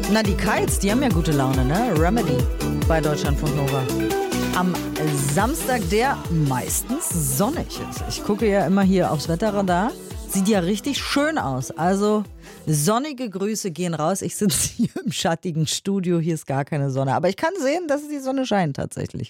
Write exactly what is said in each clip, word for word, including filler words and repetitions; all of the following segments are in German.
Na, die Kites, die haben ja gute Laune, ne? Remedy bei Deutschlandfunk Nova. Am Samstag, der meistens sonnig ist. Ich gucke ja immer hier aufs Wetterradar. Sieht ja richtig schön aus. Also sonnige Grüße gehen raus. Ich sitze hier im schattigen Studio. Hier ist gar keine Sonne. Aber ich kann sehen, dass die Sonne scheint tatsächlich.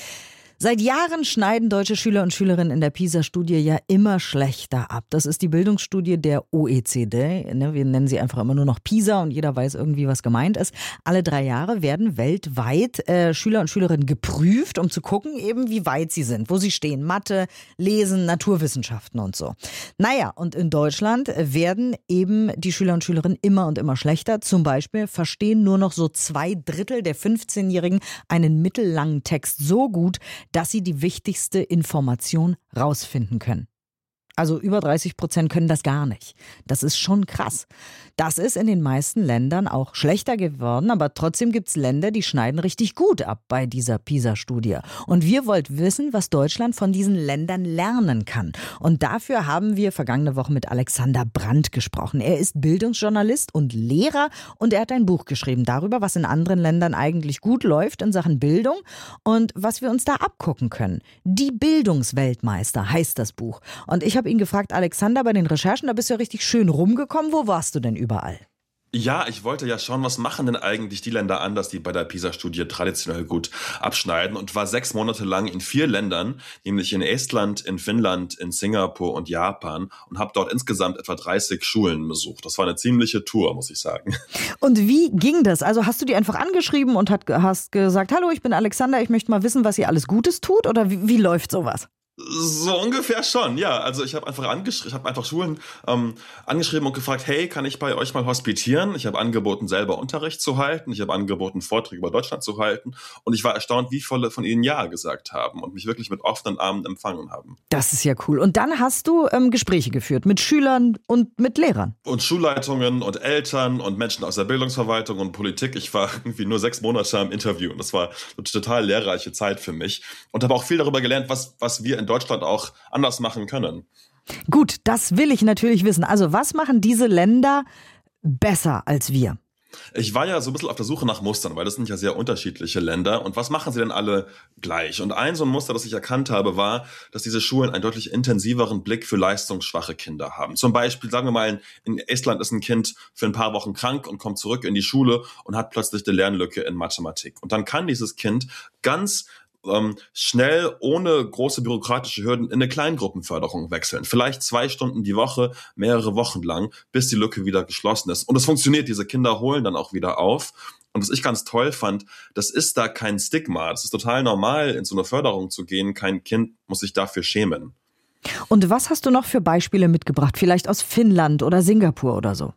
Seit Jahren schneiden deutsche Schüler und Schülerinnen in der PISA-Studie ja immer schlechter ab. Das ist die Bildungsstudie der O E C D. Wir nennen sie einfach immer nur noch PISA und jeder weiß irgendwie, was gemeint ist. Alle drei Jahre werden weltweit äh, Schüler und Schülerinnen geprüft, um zu gucken, eben wie weit sie sind, wo sie stehen. Mathe, Lesen, Naturwissenschaften und so. Naja, und in Deutschland werden eben die Schüler und Schülerinnen immer und immer schlechter. Zum Beispiel verstehen nur noch so zwei Drittel der fünfzehnjährigen einen mittellangen Text so gut, dass sie die wichtigste Information rausfinden können. Also über dreißig Prozent können das gar nicht. Das ist schon krass. Das ist in den meisten Ländern auch schlechter geworden, aber trotzdem gibt es Länder, die schneiden richtig gut ab bei dieser PISA-Studie. Und wir wollten wissen, was Deutschland von diesen Ländern lernen kann. Und dafür haben wir vergangene Woche mit Alexander Brandt gesprochen. Er ist Bildungsjournalist und Lehrer und er hat ein Buch geschrieben darüber, was in anderen Ländern eigentlich gut läuft in Sachen Bildung und was wir uns da abgucken können. Die Bildungsweltmeister heißt das Buch. Und ich habe ihn gefragt, Alexander, bei den Recherchen, da bist du ja richtig schön rumgekommen. Wo warst du denn überall? Ja, ich wollte ja schauen, was machen denn eigentlich die Länder anders, die bei der PISA-Studie traditionell gut abschneiden, und war sechs Monate lang in vier Ländern, nämlich in Estland, in Finnland, in Singapur und Japan, und habe dort insgesamt etwa dreißig Schulen besucht. Das war eine ziemliche Tour, muss ich sagen. Und wie ging das? Also hast du die einfach angeschrieben und hast gesagt, hallo, ich bin Alexander, ich möchte mal wissen, was ihr alles Gutes tut, oder wie, wie läuft sowas? So ungefähr schon, ja. Also ich habe einfach angeschrieben, ich habe einfach Schulen ähm, angeschrieben und gefragt, hey, kann ich bei euch mal hospitieren? Ich habe angeboten, selber Unterricht zu halten. Ich habe angeboten, Vorträge über Deutschland zu halten. Und ich war erstaunt, wie viele von ihnen Ja gesagt haben und mich wirklich mit offenen Armen empfangen haben. Das ist ja cool. Und dann hast du ähm, Gespräche geführt mit Schülern und mit Lehrern. Und Schulleitungen und Eltern und Menschen aus der Bildungsverwaltung und Politik. Ich war irgendwie nur sechs Monate am Interview und das war eine total lehrreiche Zeit für mich. Und habe auch viel darüber gelernt, was, was wir in Deutschland auch anders machen können. Gut, das will ich natürlich wissen. Also was machen diese Länder besser als wir? Ich war ja so ein bisschen auf der Suche nach Mustern, weil das sind ja sehr unterschiedliche Länder. Und was machen sie denn alle gleich? Und ein so ein Muster, das ich erkannt habe, war, dass diese Schulen einen deutlich intensiveren Blick für leistungsschwache Kinder haben. Zum Beispiel, sagen wir mal, in Estland ist ein Kind für ein paar Wochen krank und kommt zurück in die Schule und hat plötzlich eine Lernlücke in Mathematik. Und dann kann dieses Kind ganz Ähm, schnell, ohne große bürokratische Hürden, in eine Kleingruppenförderung wechseln. Vielleicht zwei Stunden die Woche, mehrere Wochen lang, bis die Lücke wieder geschlossen ist. Und es funktioniert, diese Kinder holen dann auch wieder auf. Und was ich ganz toll fand, das ist da kein Stigma. Das ist total normal, in so eine Förderung zu gehen. Kein Kind muss sich dafür schämen. Und was hast du noch für Beispiele mitgebracht? Vielleicht aus Finnland oder Singapur oder so?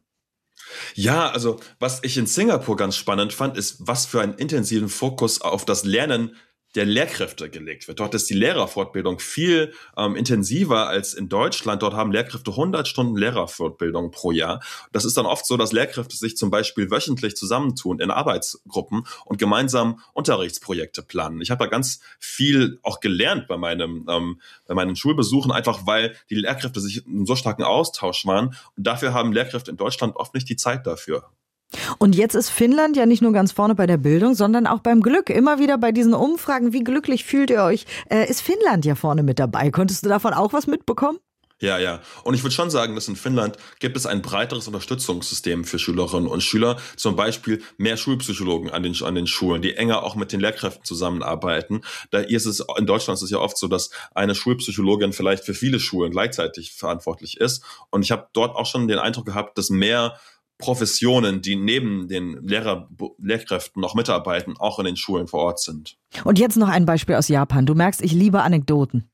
Ja, also was ich in Singapur ganz spannend fand, ist, was für einen intensiven Fokus auf das Lernen der Lehrkräfte gelegt wird. Dort ist die Lehrerfortbildung viel ähm, intensiver als in Deutschland. Dort haben Lehrkräfte hundert Stunden Lehrerfortbildung pro Jahr. Das ist dann oft so, dass Lehrkräfte sich zum Beispiel wöchentlich zusammentun in Arbeitsgruppen und gemeinsam Unterrichtsprojekte planen. Ich habe da ganz viel auch gelernt bei meinem ähm, bei meinen Schulbesuchen, einfach weil die Lehrkräfte sich in so starken Austausch waren. Und dafür haben Lehrkräfte in Deutschland oft nicht die Zeit dafür. Und jetzt ist Finnland ja nicht nur ganz vorne bei der Bildung, sondern auch beim Glück. Immer wieder bei diesen Umfragen, wie glücklich fühlt ihr euch, äh, ist Finnland ja vorne mit dabei. Konntest du davon auch was mitbekommen? Ja, ja. Und ich würde schon sagen, dass in Finnland gibt es ein breiteres Unterstützungssystem für Schülerinnen und Schüler. Zum Beispiel mehr Schulpsychologen an den, an den Schulen, die enger auch mit den Lehrkräften zusammenarbeiten. Da ist es, in Deutschland ist es ja oft so, dass eine Schulpsychologin vielleicht für viele Schulen gleichzeitig verantwortlich ist. Und ich habe dort auch schon den Eindruck gehabt, dass mehr Professionen, die neben den Lehrer, Lehrkräften noch mitarbeiten, auch in den Schulen vor Ort sind. Und jetzt noch ein Beispiel aus Japan. Du merkst, ich liebe Anekdoten.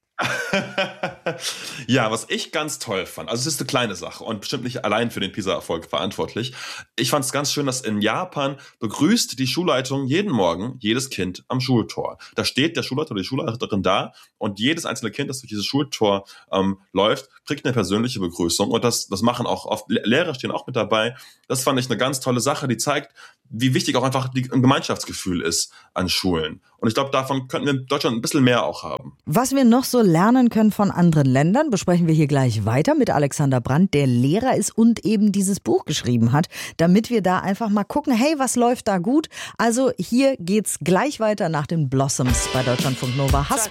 Ja, was ich ganz toll fand, also es ist eine kleine Sache und bestimmt nicht allein für den PISA-Erfolg verantwortlich. Ich fand es ganz schön, dass in Japan begrüßt die Schulleitung jeden Morgen jedes Kind am Schultor. Da steht der Schulleiter oder die Schulleiterin da und jedes einzelne Kind, das durch dieses Schultor ähm, läuft, kriegt eine persönliche Begrüßung und das, das machen auch oft, Lehrer stehen auch mit dabei. Das fand ich eine ganz tolle Sache, die zeigt, wie wichtig auch einfach die, ein Gemeinschaftsgefühl ist an Schulen. Und ich glaube, davon könnten wir in Deutschland ein bisschen mehr auch haben. Was wir noch so lernen können von anderen Ländern, besprechen wir hier gleich weiter mit Alexander Brandt, der Lehrer ist und eben dieses Buch geschrieben hat, damit wir da einfach mal gucken, hey, was läuft da gut? Also hier geht's gleich weiter nach den Blossoms bei Deutschlandfunk Nova.